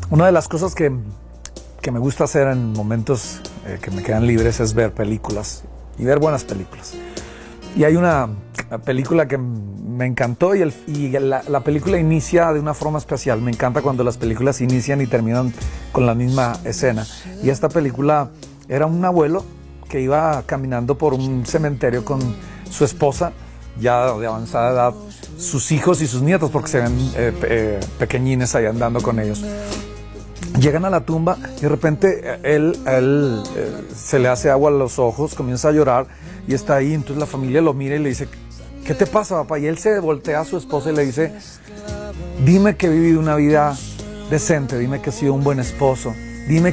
Una de las cosas que me gusta hacer en momentos que me quedan libres es ver películas y ver buenas películas. Y hay una película que me encantó y la película inicia de una forma especial. Me encanta cuando las películas inician y terminan con la misma escena. Y esta película era un abuelo que iba caminando por un cementerio con su esposa, ya de avanzada edad, sus hijos y sus nietos, porque se ven pequeñines ahí andando con ellos. Llegan a la tumba y de repente él se le hace agua a los ojos, comienza a llorar y está ahí. Entonces la familia lo mira y le dice: ¿qué te pasa, papá? Y él se voltea a su esposa y le dice: dime que he vivido una vida decente, dime que he sido un buen esposo, dime